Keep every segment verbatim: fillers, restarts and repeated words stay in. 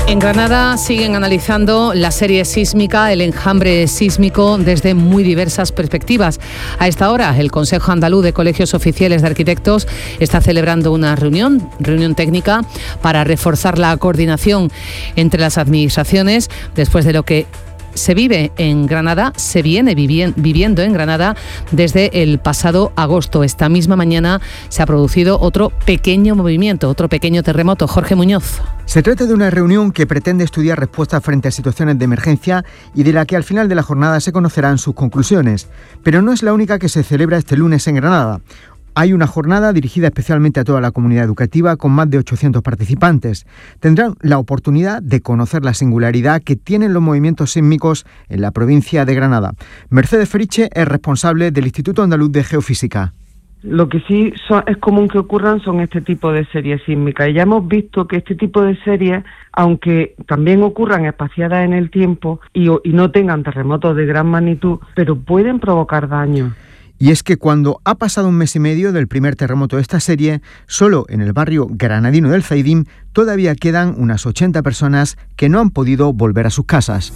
En Granada siguen analizando la serie sísmica, el enjambre sísmico, desde muy diversas perspectivas. A esta hora, el Consejo Andaluz de Colegios Oficiales de Arquitectos está celebrando una reunión, reunión técnica, para reforzar la coordinación entre las administraciones después de lo que se vive en Granada, se viene viviendo en Granada desde el pasado agosto. Esta misma mañana se ha producido otro pequeño movimiento, otro pequeño terremoto. Jorge Muñoz. Se trata de una reunión que pretende estudiar respuestas frente a situaciones de emergencia y de la que al final de la jornada se conocerán sus conclusiones. Pero no es la única que se celebra este lunes en Granada. Hay una jornada dirigida especialmente a toda la comunidad educativa con más de ochocientos participantes. Tendrán la oportunidad de conocer la singularidad que tienen los movimientos sísmicos en la provincia de Granada. Mercedes Feriche es responsable del Instituto Andaluz de Geofísica. Lo que sí son, es común que ocurran son este tipo de series sísmicas. Y ya hemos visto que este tipo de series, aunque también ocurran espaciadas en el tiempo y, y no tengan terremotos de gran magnitud, pero pueden provocar daños. Y es que cuando ha pasado un mes y medio del primer terremoto de esta serie, solo en el barrio granadino del Zaidín todavía quedan unas ochenta personas que no han podido volver a sus casas.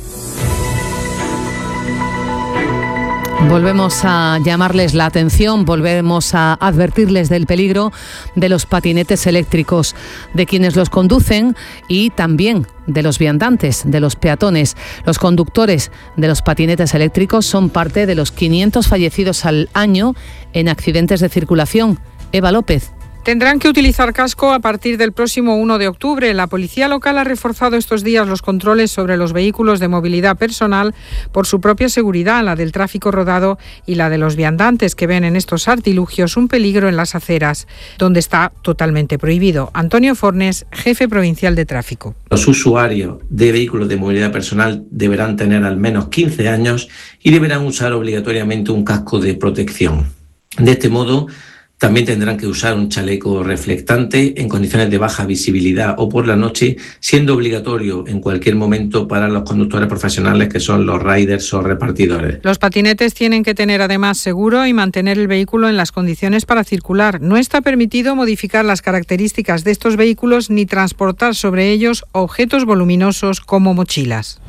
Volvemos a llamarles la atención, volvemos a advertirles del peligro de los patinetes eléctricos, de quienes los conducen y también de los viandantes, de los peatones. Los conductores de los patinetes eléctricos son parte de los quinientos fallecidos al año en accidentes de circulación. Eva López. Tendrán que utilizar casco a partir del próximo uno de octubre. La policía local ha reforzado estos días los controles sobre los vehículos de movilidad personal por su propia seguridad, la del tráfico rodado y la de los viandantes, que ven en estos artilugios un peligro en las aceras, donde está totalmente prohibido. Antonio Fornes, jefe provincial de tráfico. Los usuarios de vehículos de movilidad personal deberán tener al menos quince años y deberán usar obligatoriamente un casco de protección. De este modo, también tendrán que usar un chaleco reflectante en condiciones de baja visibilidad o por la noche, siendo obligatorio en cualquier momento para los conductores profesionales, que son los riders o repartidores. Los patinetes tienen que tener además seguro y mantener el vehículo en las condiciones para circular. No está permitido modificar las características de estos vehículos ni transportar sobre ellos objetos voluminosos como mochilas.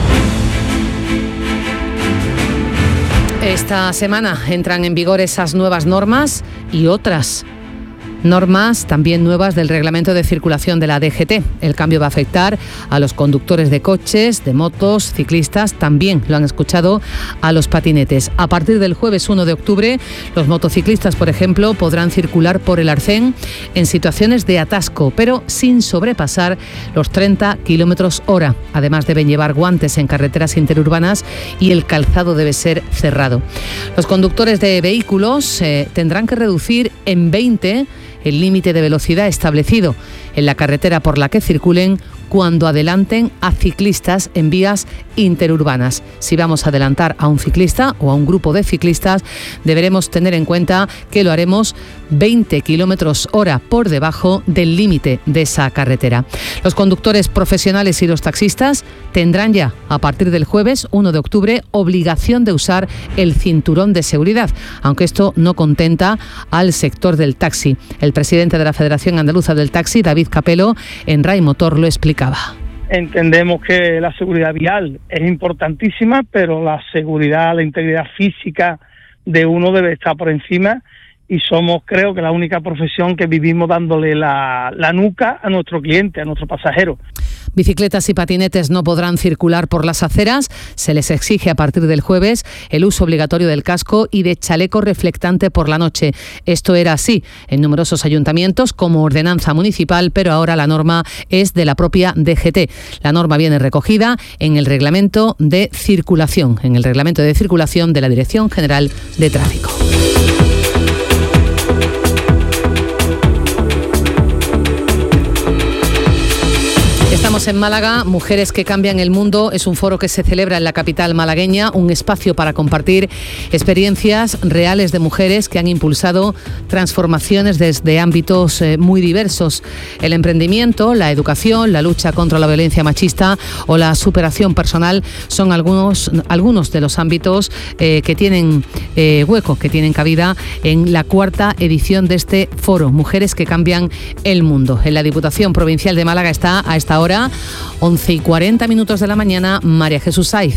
Esta semana entran en vigor esas nuevas normas y otras normas también nuevas del reglamento de circulación de la D G T. El cambio va a afectar a los conductores de coches, de motos, ciclistas, también lo han escuchado, a los patinetes. A partir del jueves uno de octubre, los motociclistas, por ejemplo, podrán circular por el arcén en situaciones de atasco, pero sin sobrepasar los treinta kilómetros hora. Además, deben llevar guantes en carreteras interurbanas y el calzado debe ser cerrado. Los conductores de vehículos eh, tendrán que reducir en veinte el límite de velocidad establecido en la carretera por la que circulen cuando adelanten a ciclistas en vías interurbanas. Si vamos a adelantar a un ciclista o a un grupo de ciclistas, deberemos tener en cuenta que lo haremos veinte kilómetros hora por debajo del límite de esa carretera. Los conductores profesionales y los taxistas tendrán ya, a partir del jueves uno de octubre, obligación de usar el cinturón de seguridad, aunque esto no contenta al sector del taxi. El presidente de la Federación Andaluza del Taxi, David Capelo, en RAI Motor lo explicaba. Entendemos que la seguridad vial es importantísima, pero la seguridad, la integridad física de uno debe estar por encima, y somos, creo que, la única profesión que vivimos dándole la, la nuca a nuestro cliente, a nuestro pasajero. Bicicletas y patinetes no podrán circular por las aceras. Se les exige a partir del jueves el uso obligatorio del casco y de chaleco reflectante por la noche. Esto era así en numerosos ayuntamientos como ordenanza municipal, pero ahora la norma es de la propia D G T. La norma viene recogida en el reglamento de circulación, en el reglamento de circulación de la Dirección General de Tráfico. Estamos en Málaga. Mujeres que cambian el mundo es un foro que se celebra en la capital malagueña, un espacio para compartir experiencias reales de mujeres que han impulsado transformaciones desde ámbitos eh, muy diversos. El emprendimiento, la educación, la lucha contra la violencia machista o la superación personal son algunos, algunos de los ámbitos eh, que tienen eh, hueco, que tienen cabida en la cuarta edición de este foro, Mujeres que cambian el mundo. En la Diputación Provincial de Málaga está a esta hora once y cuarenta minutos de la mañana, María Jesús Saiz.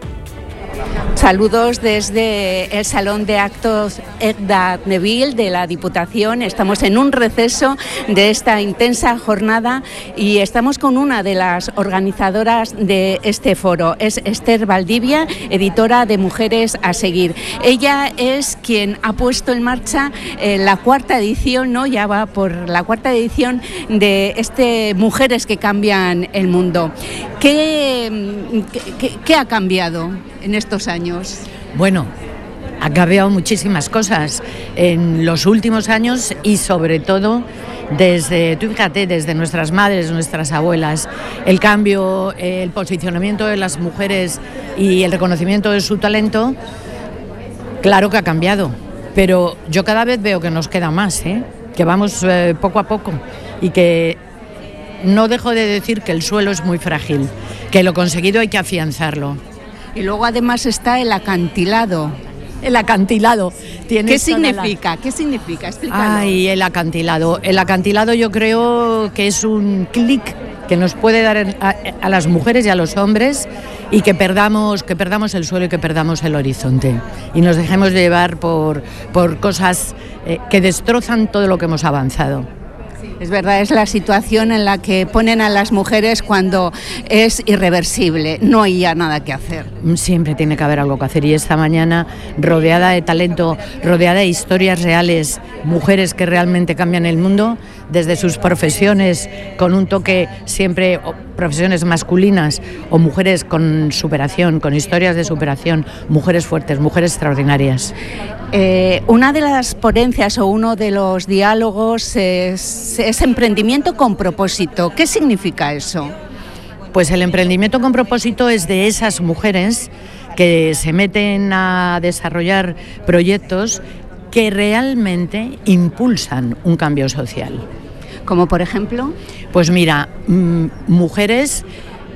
Saludos desde el Salón de Actos Edgar Neville de la Diputación. Estamos en un receso de esta intensa jornada y estamos con una de las organizadoras de este foro. Es Esther Valdivia, editora de Mujeres a Seguir. Ella es quien ha puesto en marcha eh, la cuarta edición, ¿no? Ya va por la cuarta edición de este Mujeres que Cambian el Mundo. ¿Qué, qué, qué ha cambiado en estos años? Bueno, ha cambiado muchísimas cosas en los últimos años y sobre todo desde, tú fíjate, desde nuestras madres, nuestras abuelas, el cambio, el posicionamiento de las mujeres y el reconocimiento de su talento, claro que ha cambiado, pero yo cada vez veo que nos queda más, ¿eh? Que vamos eh, poco a poco y que no dejo de decir que el suelo es muy frágil, que lo conseguido hay que afianzarlo. Y luego además está el acantilado. El acantilado. ¿Qué significa? ¿Qué significa? Explícalo. Ay, el acantilado. El acantilado yo creo que es un clic que nos puede dar a, a las mujeres y a los hombres y que perdamos, que perdamos el suelo y que perdamos el horizonte. Y nos dejemos llevar por, por cosas eh, que destrozan todo lo que hemos avanzado. Es verdad, es la situación en la que ponen a las mujeres cuando es irreversible, no hay ya nada que hacer. Siempre tiene que haber algo que hacer y esta mañana, rodeada de talento, rodeada de historias reales, mujeres que realmente cambian el mundo, desde sus profesiones, con un toque siempre, profesiones masculinas o mujeres con superación, con historias de superación, mujeres fuertes, mujeres extraordinarias. Eh, una de las ponencias o uno de los diálogos es, es emprendimiento con propósito. ¿Qué significa eso? Pues el emprendimiento con propósito es de esas mujeres que se meten a desarrollar proyectos que realmente impulsan un cambio social. ¿Como por ejemplo? Pues mira, m- mujeres...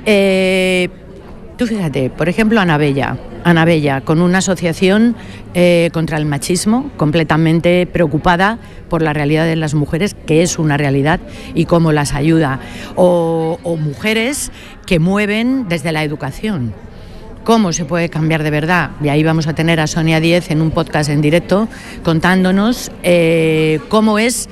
Eh, Tú fíjate, por ejemplo, Ana Bella, Ana Bella, con una asociación eh, contra el machismo, completamente preocupada por la realidad de las mujeres, que es una realidad, y cómo las ayuda. O, o mujeres que mueven desde la educación. ¿Cómo se puede cambiar de verdad? Y ahí vamos a tener a Sonia Díez en un podcast en directo contándonos eh, cómo es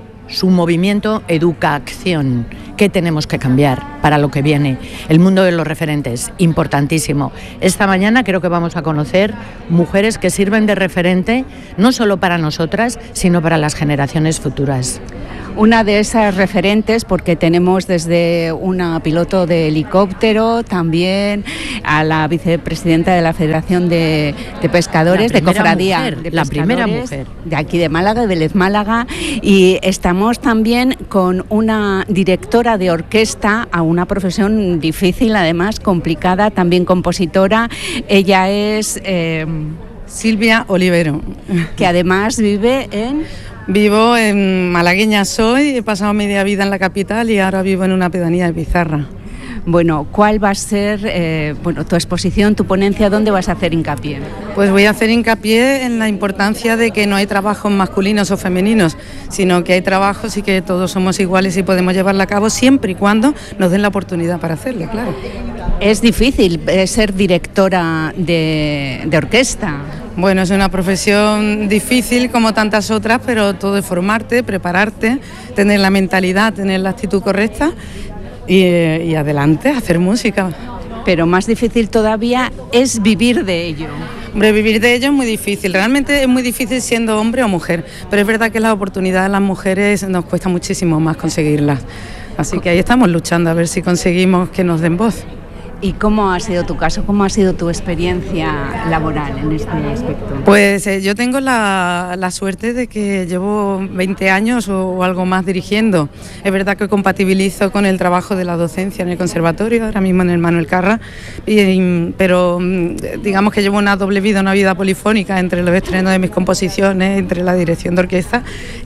su movimiento Educaacción. ¿Qué tenemos que cambiar para lo que viene? El mundo de los referentes, importantísimo. Esta mañana creo que vamos a conocer mujeres que sirven de referente no solo para nosotras, sino para las generaciones futuras. Una de esas referentes, porque tenemos desde una piloto de helicóptero, también a la vicepresidenta de la Federación de, de Pescadores, de Cofradía mujer, de la primera mujer de aquí de Málaga, de Vélez Málaga, y estamos también con una directora de orquesta, a una profesión difícil, además complicada, también compositora. Ella es eh, Silvia Olivero, que además vive en... Vivo en malagueña soy, he pasado media vida en la capital y ahora vivo en una pedanía de Pizarra. Bueno, ¿cuál va a ser eh, bueno, tu exposición, tu ponencia? ¿Dónde vas a hacer hincapié? Pues voy a hacer hincapié en la importancia de que no hay trabajos masculinos o femeninos, sino que hay trabajos y que todos somos iguales y podemos llevarla a cabo siempre y cuando nos den la oportunidad para hacerlo, claro. Es difícil eh, ser directora de, de orquesta. Bueno, es una profesión difícil como tantas otras, pero todo es formarte, prepararte, tener la mentalidad, tener la actitud correcta y, y adelante, hacer música. Pero más difícil todavía es vivir de ello. Hombre, vivir de ello es muy difícil, realmente es muy difícil siendo hombre o mujer, pero es verdad que las oportunidades de las mujeres nos cuesta muchísimo más conseguirlas. Así que ahí estamos luchando a ver si conseguimos que nos den voz. ¿Y cómo ha sido tu caso? ¿Cómo ha sido tu experiencia laboral en este aspecto? Pues eh, yo tengo la, la suerte de que llevo veinte años o, o algo más dirigiendo. Es verdad que compatibilizo con el trabajo de la docencia en el conservatorio, ahora mismo en el Manuel Carra, y, y, pero digamos que llevo una doble vida, una vida polifónica entre los estrenos de mis composiciones, entre la dirección de orquesta,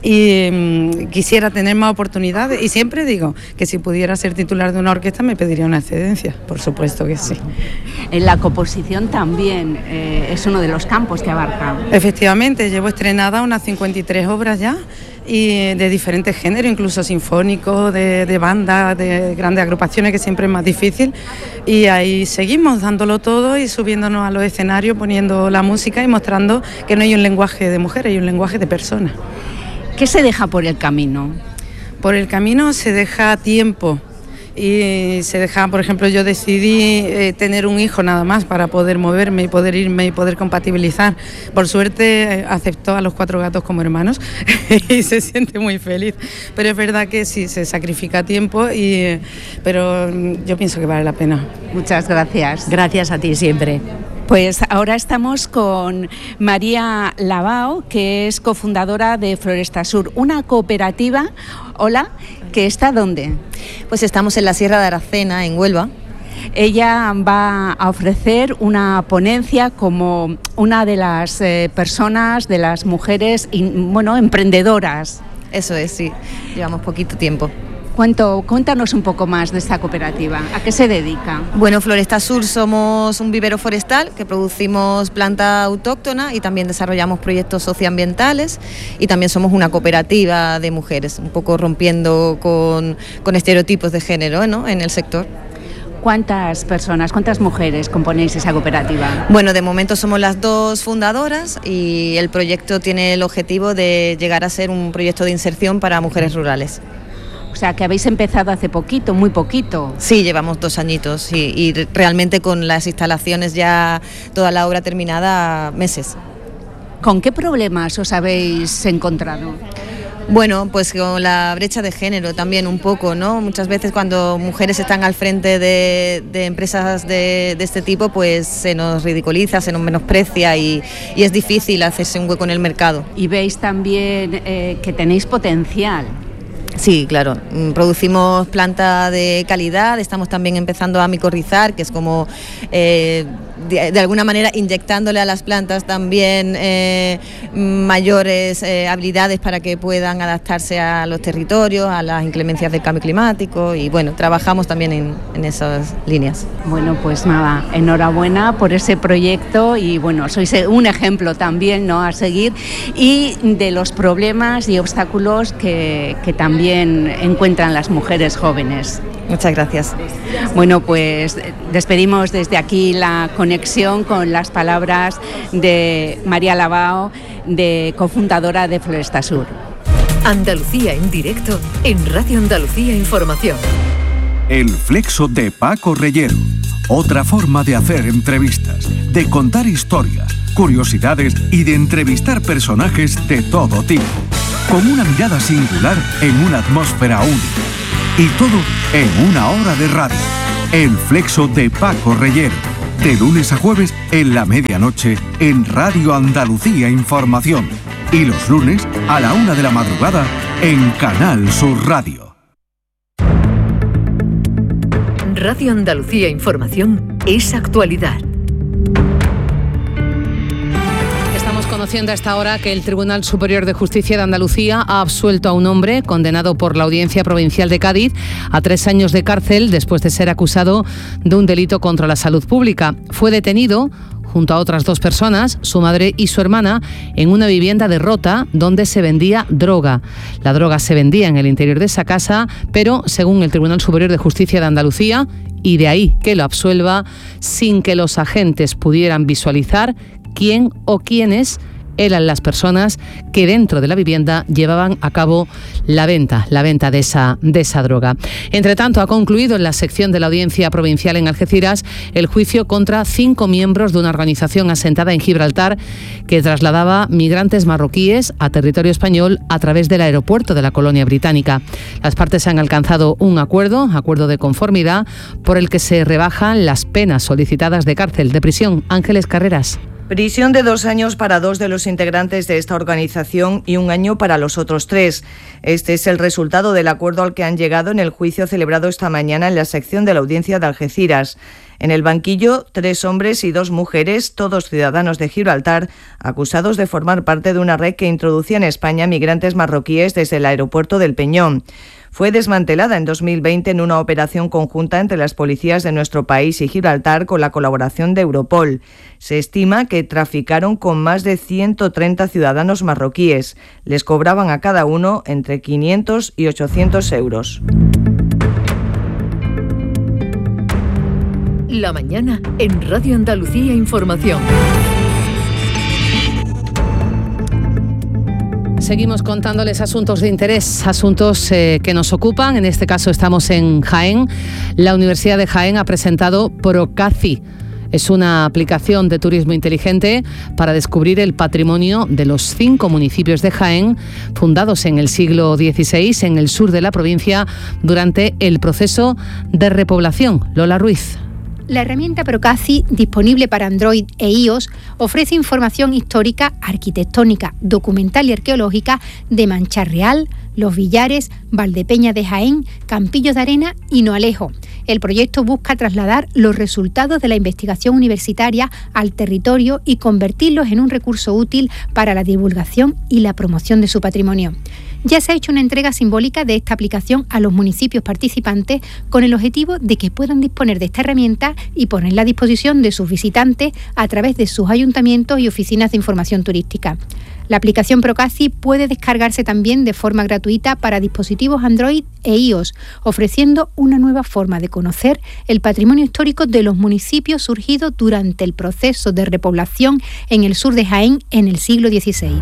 y um, quisiera tener más oportunidades. Y siempre digo que si pudiera ser titular de una orquesta me pediría una excedencia, por supuesto. Puesto que sí. En la composición también eh, es uno de los campos que abarca. Efectivamente, llevo estrenada unas cincuenta y tres obras ya, y de diferentes géneros, incluso sinfónicos, de, de bandas, de grandes agrupaciones, que siempre es más difícil, y ahí seguimos dándolo todo y subiéndonos a los escenarios, poniendo la música y mostrando que no hay un lenguaje de mujeres, hay un lenguaje de personas. ¿Qué se deja por el camino? Por el camino se deja tiempo. Y se deja, por ejemplo, yo decidí eh, tener un hijo nada más para poder moverme y poder irme y poder compatibilizar. Por suerte eh, aceptó a los cuatro gatos como hermanos y se siente muy feliz. Pero es verdad que sí, se sacrifica tiempo, y, eh, pero yo pienso que vale la pena. Muchas gracias. Gracias a ti siempre. Pues ahora estamos con María Lavao, que es cofundadora de Florestasur, una cooperativa, hola, que está ¿dónde? Pues estamos en la Sierra de Aracena, en Huelva. Ella va a ofrecer una ponencia como una de las eh, personas, de las mujeres, in, bueno, emprendedoras. Eso es, sí, llevamos poquito tiempo. Cuento, cuéntanos un poco más de esta cooperativa. ¿A qué se dedica? Bueno, Florestasur somos un vivero forestal que producimos planta autóctona y también desarrollamos proyectos socioambientales, y también somos una cooperativa de mujeres, un poco rompiendo con, con estereotipos de género, ¿no?, en el sector. ¿Cuántas personas, cuántas mujeres componéis esa cooperativa? Bueno, de momento somos las dos fundadoras, y el proyecto tiene el objetivo de llegar a ser un proyecto de inserción para mujeres rurales. O sea, que habéis empezado hace poquito, muy poquito. Sí, llevamos dos añitos, sí, y realmente con las instalaciones ya, toda la obra terminada, meses. ¿Con qué problemas os habéis encontrado? Bueno, pues con la brecha de género también un poco, ¿no? Muchas veces cuando mujeres están al frente de, de empresas de, de este tipo, pues se nos ridiculiza, se nos menosprecia, y, y es difícil hacerse un hueco en el mercado. Y veis también eh, que tenéis potencial. Sí, claro, producimos planta de calidad, estamos también empezando a micorrizar, que es como eh, de, de alguna manera inyectándole a las plantas también eh, mayores eh, habilidades para que puedan adaptarse a los territorios, a las inclemencias del cambio climático, y bueno, trabajamos también en, en esas líneas. Bueno, pues nada, enhorabuena por ese proyecto, y bueno, sois un ejemplo también, ¿no?, a seguir, y de los problemas y obstáculos que, que también encuentran las mujeres jóvenes. Muchas gracias. Bueno, pues despedimos desde aquí la conexión con las palabras de María Lavao, de cofundadora de Florestasur. Andalucía en directo en Radio Andalucía Información. El Flexo de Paco Reyero. Otra forma de hacer entrevistas, de contar historias, curiosidades y de entrevistar personajes de todo tipo, con una mirada singular en una atmósfera única. Y todo en una hora de radio. El Flexo de Paco Reyero. De lunes a jueves en la medianoche en Radio Andalucía Información. Y los lunes a la una de la madrugada en Canal Sur Radio. Radio Andalucía Información es actualidad. Conociendo a esta hora que el Tribunal Superior de Justicia de Andalucía ha absuelto a un hombre condenado por la Audiencia Provincial de Cádiz a tres años de cárcel después de ser acusado de un delito contra la salud pública. Fue detenido junto a otras dos personas, su madre y su hermana, en una vivienda de Rota donde se vendía droga. La droga se vendía en el interior de esa casa, pero según el Tribunal Superior de Justicia de Andalucía, y de ahí que lo absuelva, sin que los agentes pudieran visualizar quién o quiénes eran las personas que dentro de la vivienda llevaban a cabo la venta, la venta de esa, de esa droga. Entre tanto, ha concluido en la sección de la Audiencia Provincial en Algeciras el juicio contra cinco miembros de una organización asentada en Gibraltar que trasladaba migrantes marroquíes a territorio español a través del aeropuerto de la colonia británica. Las partes han alcanzado un acuerdo, acuerdo de conformidad, por el que se rebajan las penas solicitadas de cárcel, de prisión. Ángeles Carreras. Prisión de dos años para dos de los integrantes de esta organización y un año para los otros tres. Este es el resultado del acuerdo al que han llegado en el juicio celebrado esta mañana en la sección de la Audiencia de Algeciras. En el banquillo, tres hombres y dos mujeres, todos ciudadanos de Gibraltar, acusados de formar parte de una red que introducía en España migrantes marroquíes desde el aeropuerto del Peñón. fue desmantelada en dos mil veinte en una operación conjunta entre las policías de nuestro país y Gibraltar con la colaboración de Europol. Se estima que traficaron con más de ciento treinta ciudadanos marroquíes. Les cobraban a cada uno entre quinientos y ochocientos euros. La mañana en Radio Andalucía Información. Seguimos contándoles asuntos de interés, asuntos eh, que nos ocupan. En este caso estamos en Jaén. La Universidad de Jaén ha presentado Procaci. Es una aplicación de turismo inteligente para descubrir el patrimonio de los cinco municipios de Jaén, fundados en el siglo dieciséis en el sur de la provincia durante el proceso de repoblación. Lola Ruiz. La herramienta Procaci, disponible para Android e iOS, ofrece información histórica, arquitectónica, documental y arqueológica de Mancha Real, Los Villares, Valdepeña de Jaén, Campillos de Arena y Noalejo. El proyecto busca trasladar los resultados de la investigación universitaria al territorio y convertirlos en un recurso útil para la divulgación y la promoción de su patrimonio. Ya se ha hecho una entrega simbólica de esta aplicación a los municipios participantes con el objetivo de que puedan disponer de esta herramienta y ponerla a disposición de sus visitantes a través de sus ayuntamientos y oficinas de información turística. La aplicación Procaci puede descargarse también de forma gratuita para dispositivos Android e iOS, ofreciendo una nueva forma de conocer el patrimonio histórico de los municipios surgidos durante el proceso de repoblación en el sur de Jaén en el siglo dieciséis.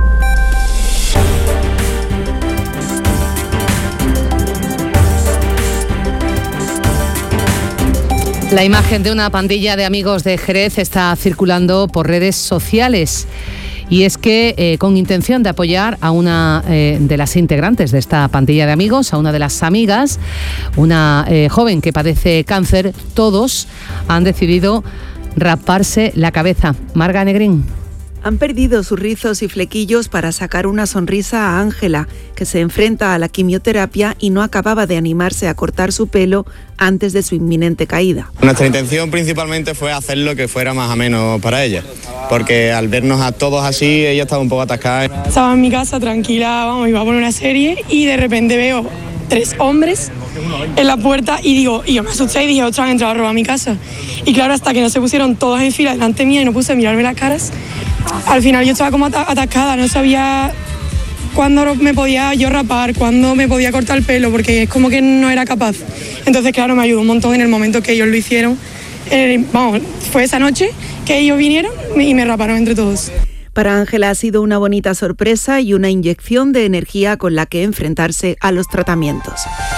La imagen de una pandilla de amigos de Jerez está circulando por redes sociales. Y es que eh, con intención de apoyar a una eh, de las integrantes de esta pandilla de amigos, a una de las amigas, una eh, joven que padece cáncer, todos han decidido raparse la cabeza. Marga Negrín. Han perdido sus rizos y flequillos para sacar una sonrisa a Ángela, que se enfrenta a la quimioterapia y no acababa de animarse a cortar su pelo antes de su inminente caída. Nuestra intención principalmente fue hacer lo que fuera más ameno para ella, porque al vernos a todos así, ella estaba un poco atascada. Estaba en mi casa tranquila, vamos, iba a poner una serie y de repente veo tres hombres en la puerta y digo, y yo me asusté y dije, ostras, han entrado a robar mi casa. Y claro, hasta que no se pusieron todos en fila delante mía y no puse a mirarme las caras, al final yo estaba como atascada, no sabía cuándo me podía yo rapar, cuándo me podía cortar el pelo, porque es como que no era capaz. Entonces, claro, me ayudó un montón en el momento que ellos lo hicieron. Eh, vamos, fue esa noche que ellos vinieron y me raparon entre todos. Para Ángela ha sido una bonita sorpresa y una inyección de energía con la que enfrentarse a los tratamientos.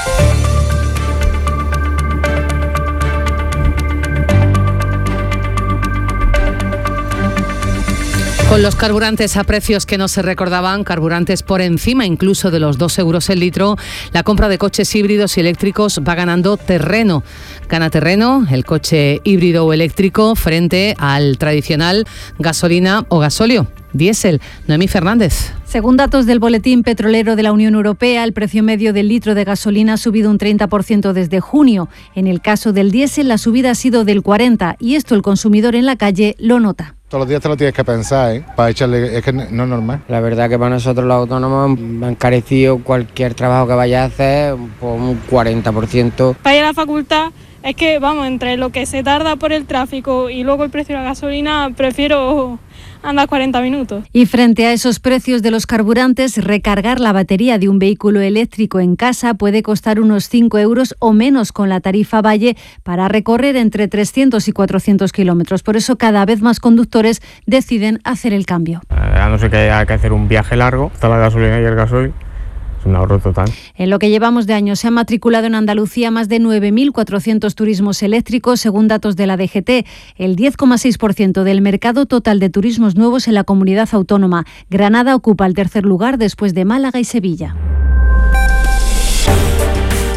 Con los carburantes a precios que no se recordaban, carburantes por encima incluso de los dos euros el litro, la compra de coches híbridos y eléctricos va ganando terreno. Gana terreno el coche híbrido o eléctrico frente al tradicional gasolina o gasóleo. Diésel. Noemí Fernández. Según datos del Boletín Petrolero de la Unión Europea, el precio medio del litro de gasolina ha subido un treinta por ciento desde junio. En el caso del diésel, la subida ha sido del cuarenta por ciento y esto el consumidor en la calle lo nota. Todos los días te lo tienes que pensar, ¿eh? Para echarle, es que no es normal. La verdad que para nosotros los autónomos me han encarecido cualquier trabajo que vaya a hacer por un cuarenta por ciento. Para ir a la facultad es que, vamos, entre lo que se tarda por el tráfico y luego el precio de la gasolina, prefiero andar cuarenta minutos. Y frente a esos precios de los carburantes, recargar la batería de un vehículo eléctrico en casa puede costar unos cinco euros o menos con la tarifa Valle para recorrer entre trescientos y cuatrocientos kilómetros. Por eso cada vez más conductores deciden hacer el cambio. A no ser que haya que hacer un viaje largo, está la gasolina y el gasoil. Es un ahorro total. En lo que llevamos de año se han matriculado en Andalucía más de nueve mil cuatrocientos turismos eléctricos, según datos de la D G T, el diez coma seis por ciento del mercado total de turismos nuevos en la comunidad autónoma. Granada ocupa el tercer lugar después de Málaga y Sevilla.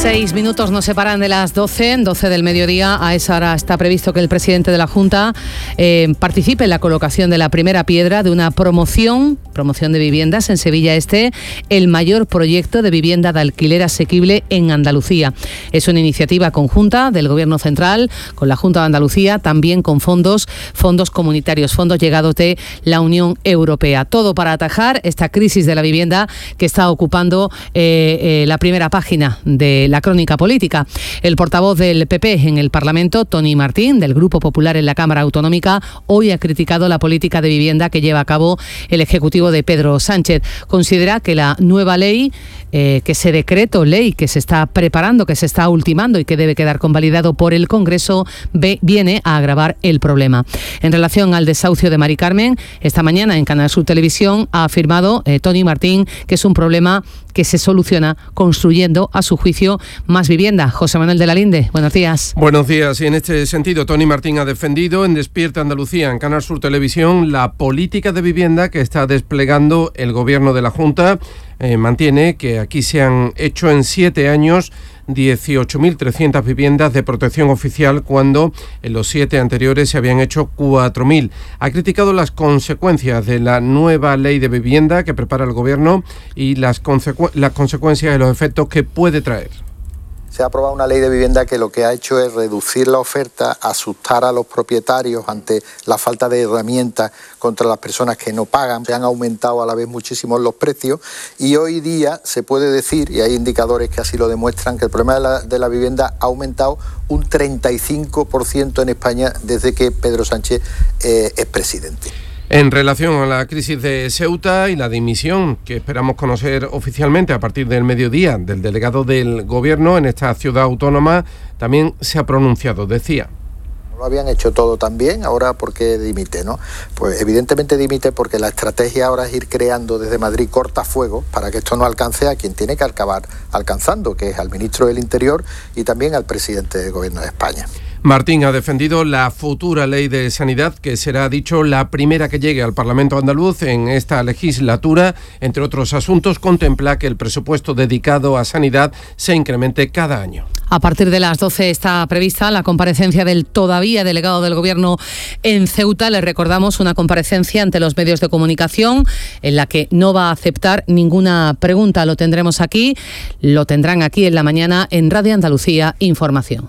Seis minutos nos separan de las doce, doce del mediodía. A esa hora está previsto que el presidente de la Junta eh, participe en la colocación de la primera piedra de una promoción, promoción de viviendas en Sevilla Este, el mayor proyecto de vivienda de alquiler asequible en Andalucía. Es una iniciativa conjunta del Gobierno Central con la Junta de Andalucía, también con fondos, fondos comunitarios, fondos llegados de la Unión Europea. Todo para atajar esta crisis de la vivienda que está ocupando eh, eh, la primera página de la crónica política. El portavoz del P P en el Parlamento, Tony Martín, del Grupo Popular en la Cámara Autonómica, hoy ha criticado la política de vivienda que lleva a cabo el Ejecutivo de Pedro Sánchez. Considera que la nueva ley, eh, que ese decreto ley que se está preparando, que se está ultimando y que debe quedar convalidado por el Congreso, ve, viene a agravar el problema. En relación al desahucio de Mari Carmen, esta mañana en Canal Sur Televisión ha afirmado eh, Tony Martín que es un problema que se soluciona construyendo, a su juicio, más vivienda. José Manuel de la Linde, buenos días. Buenos días. Y en este sentido, Tony Martín ha defendido en Despierta Andalucía, en Canal Sur Televisión, la política de vivienda que está desplegando el Gobierno de la Junta. Eh, mantiene que aquí se han hecho en siete años dieciocho mil trescientas viviendas de protección oficial, cuando en los siete anteriores se habían hecho cuatro mil. Ha criticado las consecuencias de la nueva ley de vivienda que prepara el Gobierno y las, consecu- las consecuencias y los efectos que puede traer. Se ha aprobado una ley de vivienda que lo que ha hecho es reducir la oferta, asustar a los propietarios ante la falta de herramientas contra las personas que no pagan. Se han aumentado a la vez muchísimo los precios y hoy día se puede decir, y hay indicadores que así lo demuestran, que el problema de la, de la vivienda ha aumentado un treinta y cinco por ciento en España desde que Pedro Sánchez eh, es presidente. En relación a la crisis de Ceuta y la dimisión que esperamos conocer oficialmente a partir del mediodía del delegado del Gobierno en esta ciudad autónoma, también se ha pronunciado. Decía: lo habían hecho todo tan bien, ahora ¿por qué dimite, no? Pues evidentemente dimite porque la estrategia ahora es ir creando desde Madrid cortafuegos para que esto no alcance a quien tiene que acabar alcanzando, que es al ministro del Interior y también al presidente del Gobierno de España. Martín ha defendido la futura ley de sanidad, que será, dicho, la primera que llegue al Parlamento andaluz en esta legislatura. Entre otros asuntos, contempla que el presupuesto dedicado a sanidad se incremente cada año. A partir de las doce está prevista la comparecencia del todavía delegado del Gobierno en Ceuta. Les recordamos, una comparecencia ante los medios de comunicación en la que no va a aceptar ninguna pregunta. Lo tendremos aquí, lo tendrán aquí en la mañana en Radio Andalucía Información.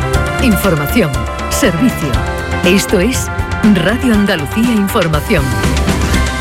Información, servicio. Esto es Radio Andalucía Información.